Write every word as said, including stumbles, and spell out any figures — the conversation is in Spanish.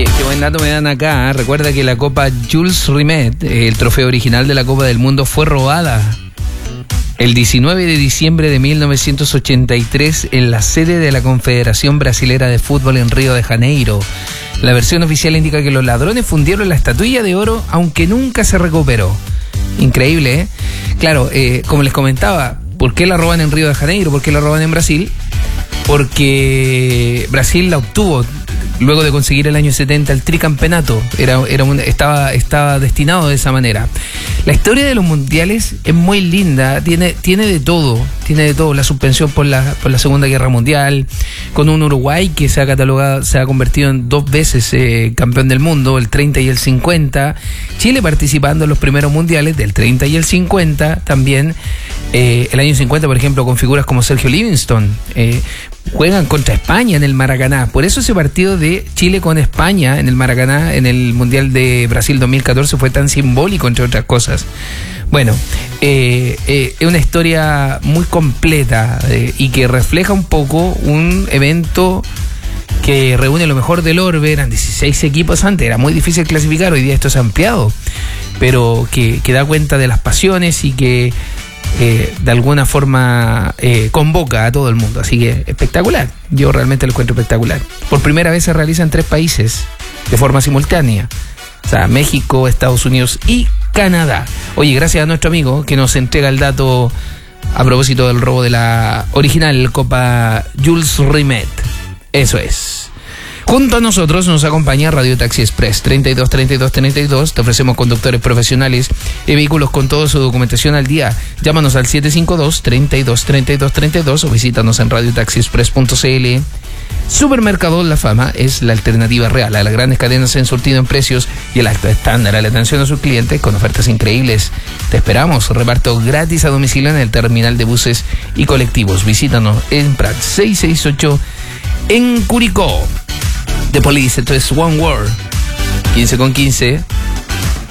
Oye, qué buen dato me dan acá. ¿eh? Recuerda que la Copa Jules Rimet, el trofeo original de la Copa del Mundo, fue robada el diecinueve de diciembre de mil novecientos ochenta y tres en la sede de la Confederación Brasilera de Fútbol en Río de Janeiro. La versión oficial indica que los ladrones fundieron la estatuilla de oro, aunque nunca se recuperó. Increíble, ¿eh? Claro, eh, como les comentaba, ¿por qué la roban en Río de Janeiro? ¿Por qué la roban en Brasil? Porque Brasil la obtuvo luego de conseguir el año setenta el tricampeonato. Era, era un, estaba, estaba destinado de esa manera. La historia de los mundiales es muy linda, tiene, tiene de todo, tiene de todo, la suspensión por la, por la Segunda Guerra Mundial, con un Uruguay que se ha catalogado, se ha convertido en dos veces eh, campeón del mundo, el treinta y el cincuenta, Chile participando en los primeros mundiales del treinta y el cincuenta, también eh, el año cincuenta, por ejemplo, con figuras como Sergio Livingstone, eh, juegan contra España en el Maracaná. Por eso ese partido de Chile con España en el Maracaná, en el Mundial de Brasil dos mil catorce, fue tan simbólico, entre otras cosas. Bueno, eh, eh, es una historia muy completa eh, y que refleja un poco un evento que reúne lo mejor del orbe. Eran dieciséis equipos antes, era muy difícil clasificar, hoy día esto se ha ampliado, pero que, que da cuenta de las pasiones y que Eh, de alguna forma eh, convoca a todo el mundo, así que espectacular, yo realmente lo encuentro espectacular. Por primera vez se realiza en tres países de forma simultánea, o sea, México, Estados Unidos y Canadá. Oye, gracias a nuestro amigo que nos entrega el dato a propósito del robo de la original Copa Jules Rimet. Eso es. Junto a nosotros nos acompaña Radio Taxi Express treinta y dos treinta y dos treinta y dos. Te ofrecemos conductores profesionales y vehículos con toda su documentación al día. Llámanos al siete cinco dos, treinta y dos, treinta y dos, treinta y dos o visítanos en radio taxi express punto c l. Supermercado La Fama es la alternativa real a las grandes cadenas en surtido en precios y el alto estándar a la atención a sus clientes con ofertas increíbles. Te esperamos. Reparto gratis a domicilio en el terminal de buses y colectivos. Visítanos en Prat seiscientos sesenta y ocho en Curicó. The Police, esto es One World. quince con quince.